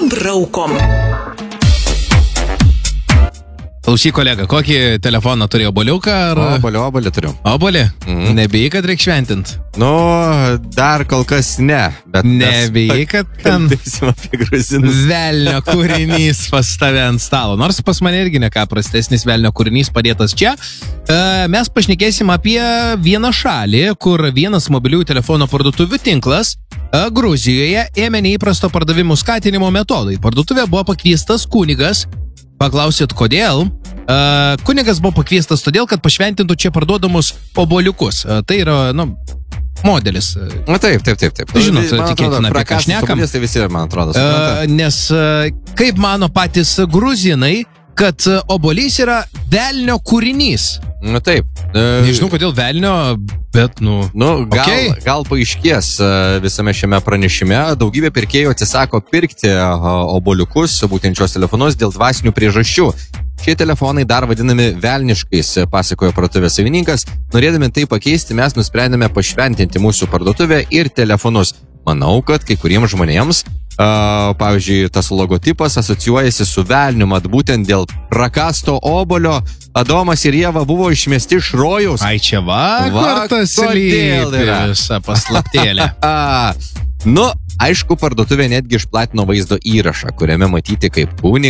pabraukom. Klausyk, kolega, kokį telefoną turi obuoliuką? Obuolį turiu. Obuolį? Nebijai, kad reikia šventint? Nu, dar kol kas ne. Bet nebijai, kad ten kalbėsim apie gruzinus. velnio kūrinys pas tave ant stalo. Nors pas mane irgi ne ką prastesnis velnio kūrinys padėtas čia. Mes pašnekėsim apie vieną šalį, kur vienas mobiliųjų telefono parduotuvių tinklas Gruzijoje ėmė neįprasto pardavimų skatinimo metodai. Parduotuvė buvo pakviestas kunigas. Paklausit, kodėl? Kunigas buvo pakviestas todėl, kad pašventintų čia parduodamus obuoliukus. Tai yra, modelis. Na taip. Žinot, tikėtina apie ką šnekam. Tai visi, man atrodo, nes kaip mano patys gruzinai, kad obuolys yra velnio kūrinys. Na taip. Nežinau, kodėl velnio, bet gal paaiškės visame šiame pranešime. Daugybė pirkėjų atsisako pirkti obuoliukus, būtent šios telefonus, dėl dvasinių priežasčių. Šie telefonai dar vadinami velniškais, pasakojo parduotuvės savininkas. Norėdami tai pakeisti, mes nusprendėme pašventinti mūsų parduotuvę ir telefonus. Manau, kad kai kuriems žmonėms, pavyzdžiui, tas logotipas asocijuojasi su velniu, mat būtent dėl prakasto obuolio Adomas ir Ieva buvo išmesti iš rojaus. Ai, čia kur tas slypi visa paslaptėlė. Aišku, parduotuvė netgi išplatino vaizdo įrašą, kuriame matyti, kaip kunigas